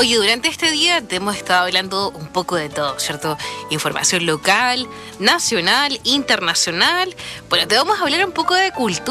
Oye, durante este día te hemos estado hablando un poco de todo, ¿cierto? Información local, nacional, internacional. Bueno, te vamos a hablar un poco de cultura.